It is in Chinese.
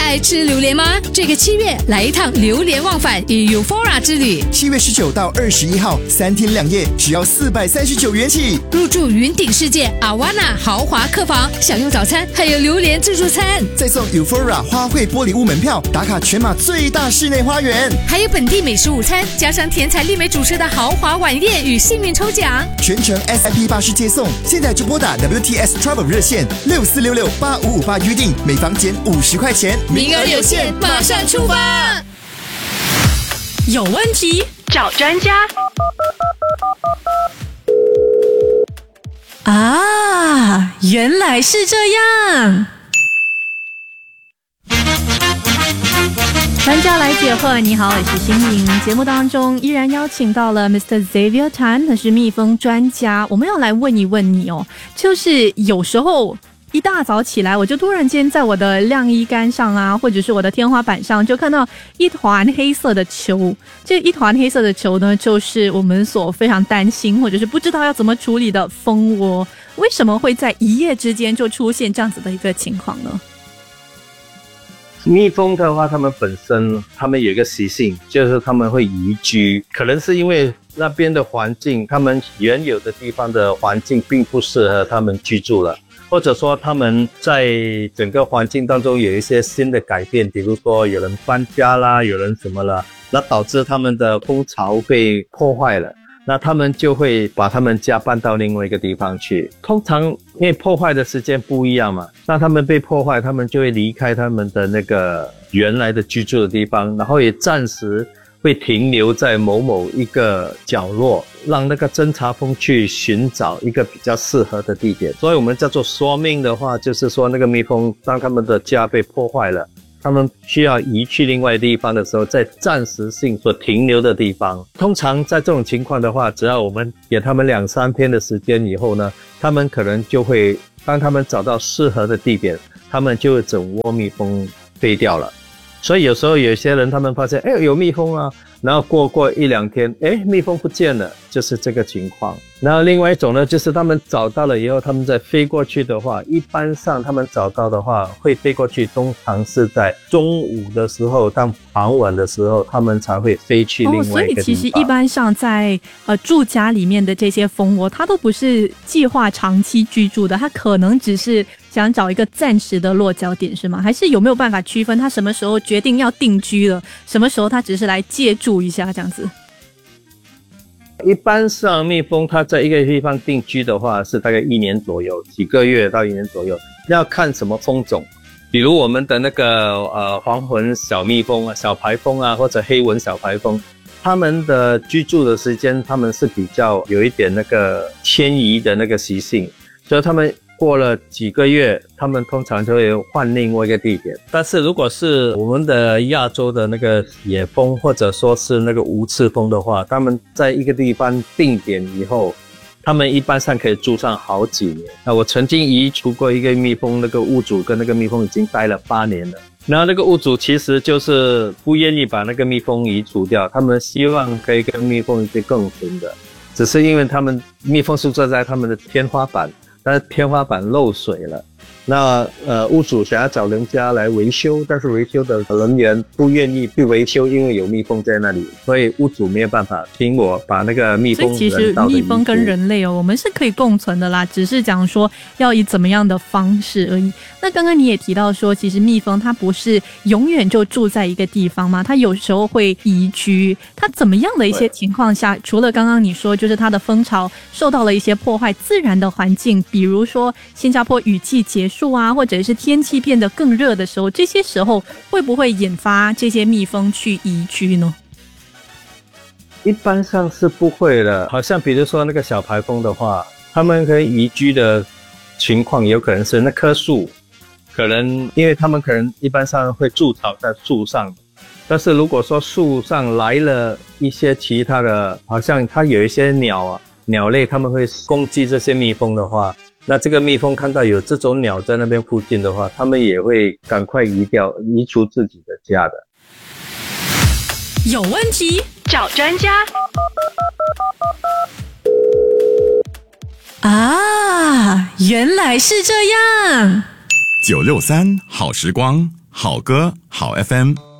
爱吃榴莲吗？这个7月来一趟榴莲忘返与 Euphora 之旅。 7月19到21号，3天2夜，只要439元起。 入住云顶世界 Awana 豪华客房，享用早餐，还有榴莲自助餐， 再送 Euphora 花卉玻璃屋门票，打卡全马最大室内花园， 还有本地美食午餐，加上甜彩丽美主持的豪华晚宴与幸运抽奖， 全程 SIP 巴士接送。现在就拨打 WTS Travel 热线64668558预定，每房减50块钱， 名额有限，马上出发。 有问题找专家啊，原来是这样。专家来解惑，你好，我是心莹。节目当中依然邀请到了 Mr. Xavier Tan， 他是蜜蜂专家。我们要来问一问你哦，就是有时候一大早起来，我就突然间在我的晾衣杆上啊，或者是我的天花板上，就看到一团黑色的球。这一团黑色的球呢，就是我们所非常担心或者是不知道要怎么处理的蜂窝。为什么会在一夜之间就出现这样子的一个情况呢？ 蜜蜂的话，它们本身有一个习性，就是它们会移居，可能是因为那边的环境，它们原有的地方的环境并不适合它们居住了，或者说他们在整个环境当中有一些新的改变，比如说有人搬家啦，有人什么了，那导致他们的蜂巢被破坏了，那他们就会把他们家搬到另外一个地方去。通常因为破坏的时间不一样嘛，那他们被破坏，他们就会离开他们的那个原来的居住的地方，然后也暂时会停留在某一个角落，让那个侦察蜂去寻找一个比较适合的地点。所以我们叫做说明的话，就是说那个蜜蜂当他们的家被破坏了，他们需要移去另外地方的时候，在暂时性所停留的地方。通常在这种情况的话，只要我们给他们2-3天的时间以后呢，他们可能就会，当他们找到适合的地点，他们就会整窝蜜蜂飞掉了。所以有时候有些人他们发现有蜜蜂啊，然后过1-2天蜜蜂不见了，就是这个情况。然后另外一种呢，就是他们找到了以后，他们再飞过去的话，一般上他们找到的话会飞过去，通常是在中午的时候到傍晚的时候，他们才会飞去另外一个地方。 所以其实一般上在住家里面的这些蜂窝，它都不是计划长期居住的，它可能只是想找一个暂时的落脚点，是吗？还是有没有办法区分它什么时候决定要定居了，什么时候它只是来借住一下这样子？ 一般上蜜蜂它在一个地方定居的话是大概1年左右，几个月到1年左右，要看什么蜂种。比如我们的那个黄魂小蜜蜂啊、小排蜂啊，或者黑纹小排蜂，它们的居住的时间，它们是比较有一点那个迁移的那个习性，所以它们过了几个月，他们通常就会换另外一个地点。但是如果是我们的亚洲的那个野蜂，或者说是那个无刺蜂的话，他们在一个地方定点以后，他们一般上可以住上好几年。那我曾经移除过一个蜜蜂，那个屋主跟那个蜜蜂已经待了8年了。然后那个屋主其实就是不愿意把那个蜜蜂移除掉，他们希望可以跟蜜蜂一起共存的，只是因为他们蜜蜂宿舍在他们的天花板，但是天花板漏水了，那屋主想要找人家来维修，但是维修的人员不愿意去维修，因为有蜜蜂在那里，所以屋主没有办法听我把那个蜜蜂人道的移除。所以其实蜜蜂跟人类我们是可以共存的啦，只是讲说要以怎么样的方式而已。那刚刚你也提到说，其实蜜蜂它不是永远就住在一个地方嘛，它有时候会移居。它怎么样的一些情况下，除了刚刚你说就是它的蜂巢受到了一些破坏，自然的环境，比如说新加坡雨季结束啊，或者是天气变得更热的时候，这些时候会不会引发这些蜜蜂去移居呢？ 一般上是不会的，好像比如说那个小排蜂的话，它们可以移居的情况有可能是那棵树，可能因为它们可能一般上会筑巢在树上，但是如果说树上来了一些其他的，好像它有一些鸟类，它们会攻击这些蜜蜂的话，那这个蜜蜂看到有这种鸟在那边附近的话，它们也会赶快移除自己的家的。 有问题找专家啊，原来是这样。 963好时光， 好歌好 FM。